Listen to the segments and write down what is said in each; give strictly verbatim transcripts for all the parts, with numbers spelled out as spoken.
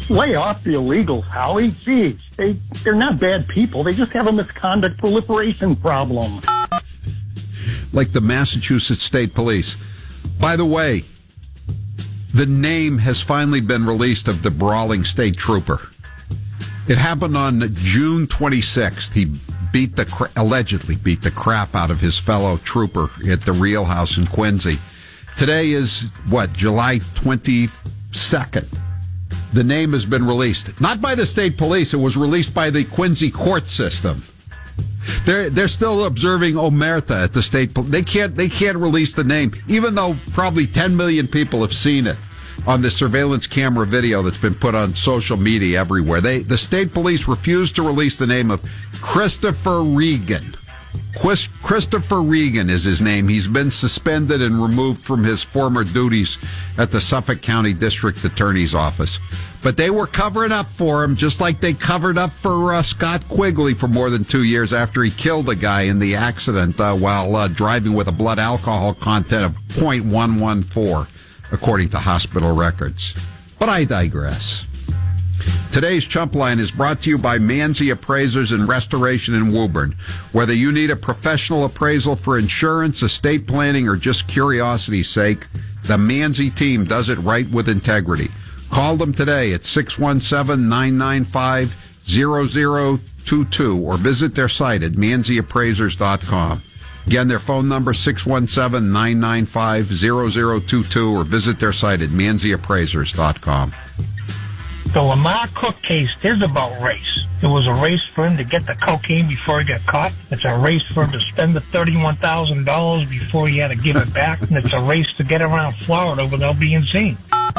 Lay off the illegals, Howie. Geez, they, they're not bad people. They just have a misconduct proliferation problem. Like the Massachusetts State Police. By the way, the name has finally been released of the brawling state trooper. It happened on June twenty-sixth. He beat the cra- allegedly beat the crap out of his fellow trooper at the Real House in Quincy. Today is, what, July twenty-second. The name has been released. Not by the state police. It was released by the Quincy court system. They're they're still observing Omerta at the state police. They can't they can't release the name, even though probably ten million people have seen it on the surveillance camera video that's been put on social media everywhere. They the state police refused to release the name of Christopher Regan. Quist- Christopher Regan is his name. He's been suspended and removed from his former duties at the Suffolk County District Attorney's Office. But they were covering up for him, just like they covered up for uh, Scott Quigley for more than two years after he killed a guy in the accident uh, while uh, driving with a blood alcohol content of point one one four, according to hospital records. But I digress. Today's Chump Line is brought to you by Manzi Appraisers and Restoration in Woburn. Whether you need a professional appraisal for insurance, estate planning, or just curiosity's sake, the Manzi team does it right with integrity. Call them today at six one seven, nine nine five, zero zero two two or visit their site at manzi appraisers dot com. Again, their phone number six one seven, nine nine five, zero zero two two or visit their site at manzi appraisers dot com. The Lamar Cook case is about race. It was a race for him to get the cocaine before he got caught. It's a race for him to spend the thirty-one thousand dollars before he had to give it back. And it's a race to get around Florida without being seen.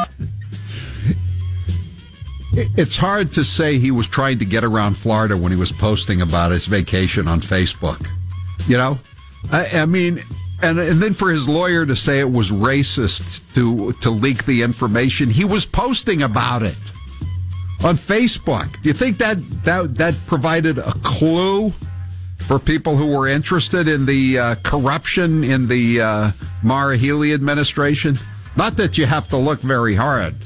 It's hard to say he was trying to get around Florida when he was posting about his vacation on Facebook. You know? I, I mean, and, and then for his lawyer to say it was racist to, to leak the information, he was posting about it on Facebook. Do you think that, that, that provided a clue for people who were interested in the uh, corruption in the uh, Maura Healey administration? Not that you have to look very hard.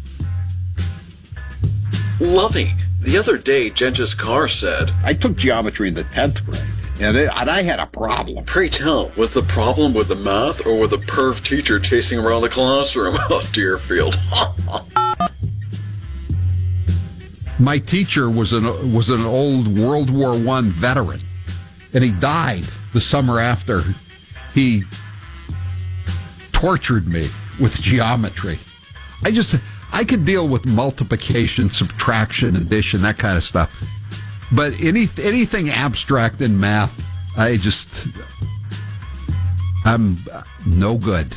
Lovey, the other day, Genghis Carr said, I took geometry in the tenth grade, and, it, and I had a problem. Pray tell, was the problem with the math or with the perv teacher chasing around the classroom? Oh, Deerfield. My teacher was an was an old World War One veteran, and he died the summer after. He tortured me with geometry. I just... I could deal with multiplication, subtraction, addition, that kind of stuff. But any anything abstract in math, I just, I'm no good.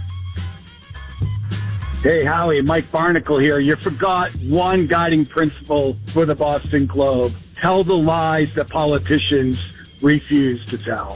Hey, Howie, Mike Barnacle here. You forgot one guiding principle for the Boston Globe. Tell the lies that politicians refuse to tell.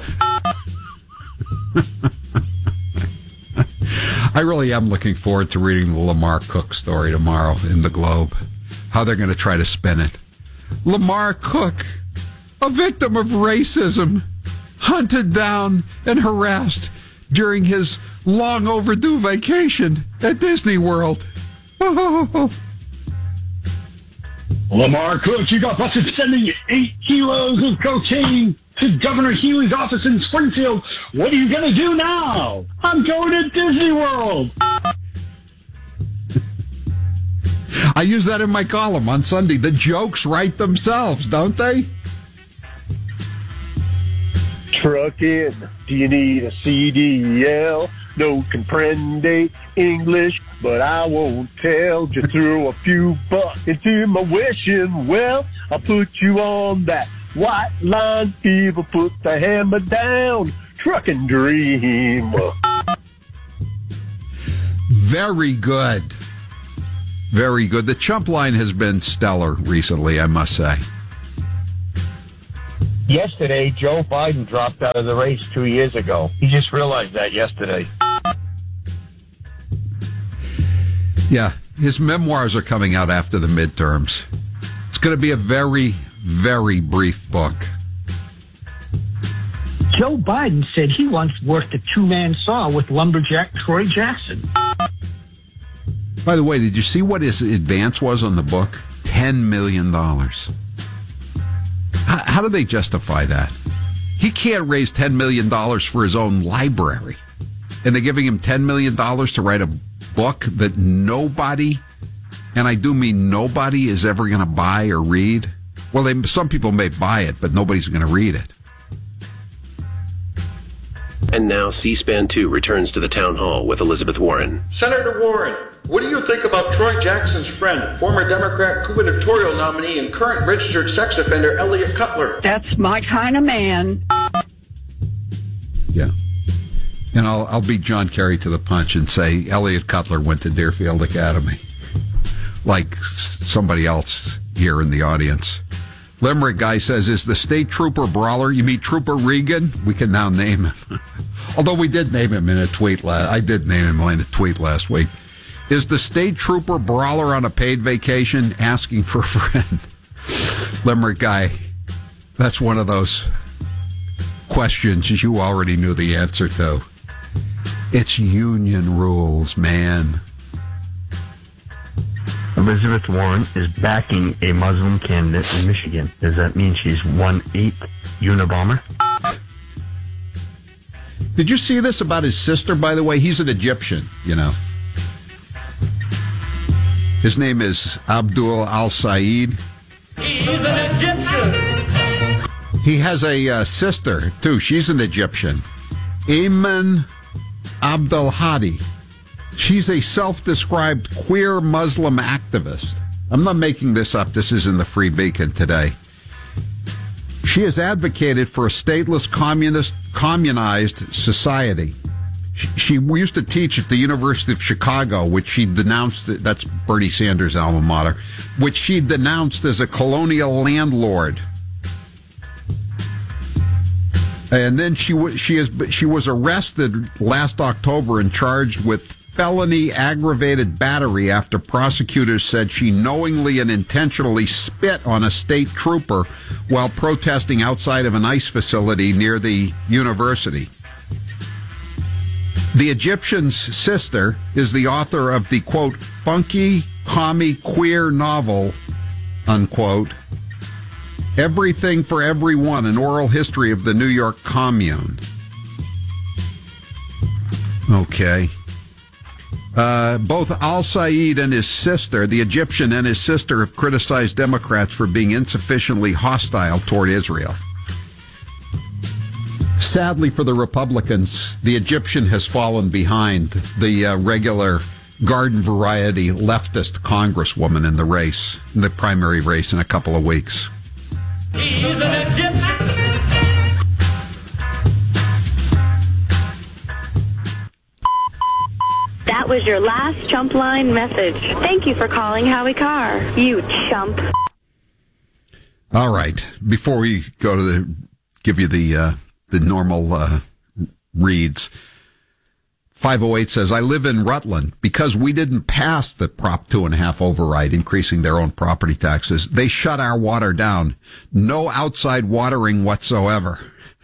I really am looking forward to reading the Lamar Cook story tomorrow in the Globe. How they're going to try to spin it. Lamar Cook, a victim of racism, hunted down and harassed during his long overdue vacation at Disney World. Oh. Lamar Cook, you got busted sending eight kilos of cocaine to Governor Healy's office in Springfield. What are you going to do now? I'm going to Disney World. I use that in my column on Sunday. The jokes write themselves, don't they? Truck in. Do you need a C D L? No comprende English, but I won't tell. Just throw a few bucks into my wishing well. I'll put you on that white line fever. Put the hammer down. Truck and dream. Very good. Very good. The Chump Line has been stellar recently, I must say. Yesterday, Joe Biden dropped out of the race two years ago. He just realized that yesterday. Yeah, his memoirs are coming out after the midterms. It's going to be a very, very brief book. Joe Biden said he once worked a two-man saw with lumberjack Troy Jackson. By the way, did you see what his advance was on the book? ten million dollars. How, how do they justify that? He can't raise ten million dollars for his own library. And they're giving him ten million dollars to write a book that nobody, and I do mean nobody, is ever going to buy or read. Well, they, some people may buy it, but nobody's going to read it. And now C-SPAN two returns to the town hall with Elizabeth Warren. Senator Warren, what do you think about Troy Jackson's friend, former Democrat gubernatorial nominee and current registered sex offender Elliot Cutler? That's my kind of man. Yeah. And I'll, I'll beat John Kerry to the punch and say Elliot Cutler went to Deerfield Academy. Like somebody else here in the audience. Limerick guy says, is the state trooper brawler, you mean Trooper Regan? We can now name him. Although we did name him in a tweet last, I did name him in a tweet last week. Is the state trooper brawler on a paid vacation asking for a friend? Limerick guy, that's one of those questions you already knew the answer to. It's union rules, man. Elizabeth Warren is backing a Muslim candidate in Michigan. Does that mean she's one-eighth Unabomber? Did you see this about his sister, by the way? He's an Egyptian, you know. His name is Abdul Al-Said. He's an Egyptian. He has a uh, sister, too. She's an Egyptian. Ayman Abdul Hadi. She's a self-described queer Muslim activist. I'm not making this up. This is in the Free Beacon today. She has advocated for a stateless, communist, communized society. She, she used to teach at the University of Chicago, which she denounced, that's Bernie Sanders' alma mater, which she denounced as a colonial landlord. And then she w- she is she was arrested last October and charged with felony aggravated battery after prosecutors said she knowingly and intentionally spit on a state trooper while protesting outside of an ICE facility near the university. The Egyptian's sister is the author of the, quote, funky, commie, queer novel, unquote, Everything for Everyone, an oral history of the New York Commune. Okay. Uh, both Al-Said and his sister, the Egyptian and his sister, have criticized Democrats for being insufficiently hostile toward Israel. Sadly for the Republicans, the Egyptian has fallen behind the uh, regular garden variety leftist congresswoman in the race, in the primary race in a couple of weeks. He's an Egyptian. That was your last chump line message. Thank you for calling Howie Carr, you chump. All right. Before we go to the, give you the, uh, the normal, uh, reads, five oh eight says, I live in Rutland. Because we didn't pass the Prop two and a half override, increasing their own property taxes, they shut our water down. No outside watering whatsoever.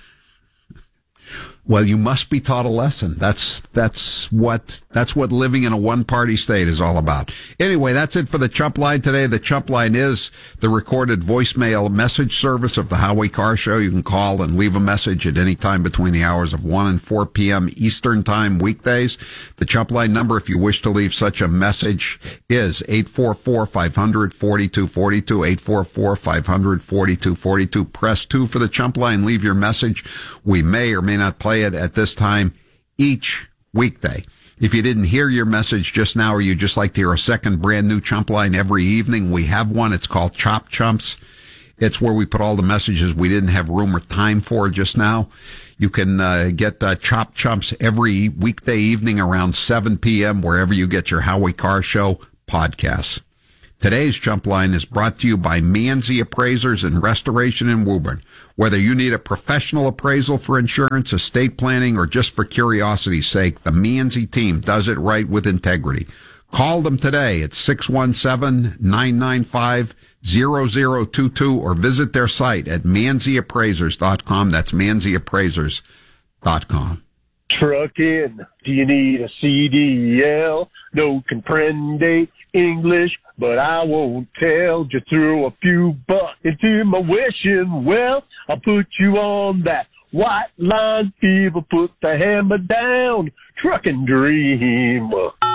Well, you must be taught a lesson. That's that's what that's what living in a one-party state is all about. Anyway, that's it for the Chump Line today. The Chump Line is the recorded voicemail message service of the Howie Carr Show. You can call and leave a message at any time between the hours of one and four p.m. Eastern Time weekdays. The Chump Line number, if you wish to leave such a message, is eight four four, five hundred, forty-two forty-two, eight four four, five hundred, forty-two forty-two. Press two for the Chump Line. Leave your message. We may or may not play it at this time each weekday. If you didn't hear your message just now, or you just like to hear a second brand new Chump Line every evening, we have one. It's called Chop Chumps. It's where we put all the messages we didn't have room or time for just now. You can uh, get uh, Chop Chumps every weekday evening around seven p.m. wherever you get your Howie Carr Show podcasts. Today's Chump Line is brought to you by Manzi Appraisers and Restoration in Woburn. Whether you need a professional appraisal for insurance, estate planning, or just for curiosity's sake, the Manzi team does it right with integrity. Call them today at six one seven, nine nine five, zero zero two two or visit their site at manzi appraisers dot com. That's manzi appraisers dot com. Trucking, do you need a C D L? No comprende English, but I won't tell. Just throw a few bucks into my wishing well. I'll put you on that white line fever. Put the hammer down, trucking dream.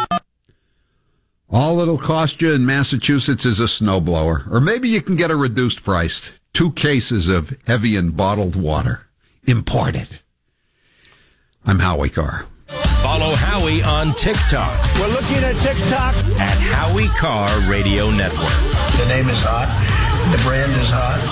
All it'll cost you in Massachusetts is a snowblower. Or maybe you can get a reduced price. Two cases of Evian bottled water. Imported. I'm Howie Carr. Follow Howie on TikTok. We're looking at TikTok. At Howie Carr Radio Network. The name is hot. The brand is hot.